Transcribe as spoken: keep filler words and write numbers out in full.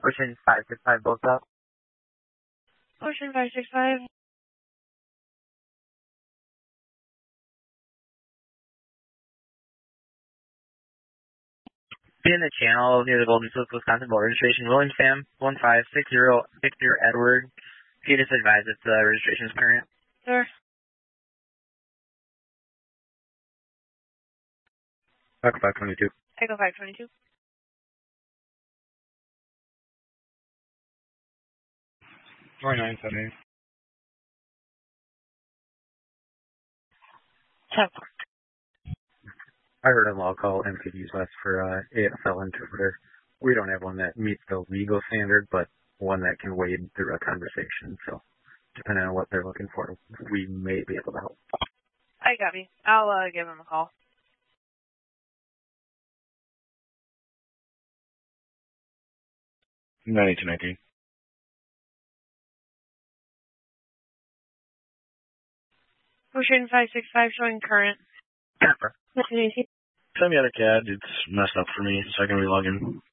Ocean five six five, both up. Ocean five six five. Be in the channel near the Golden Slip, Wisconsin boat registration. William Sam, one five six zero, Victor Edward. Can you just advise if the registration is current? Sir. Echo five twenty-two. Echo five twenty-two. twenty-nine seventy. Check. I heard a law call M K Ds West for uh, A S L interpreter. We don't have one that meets the legal standard, but one that can wade through a conversation. So, depending on what they're looking for, we may be able to help. I got me. I'll uh, give him a call. ninety-two nineteen. Ocean five six five showing current. Send me out a C A D. It's messed up for me, so I can relog in.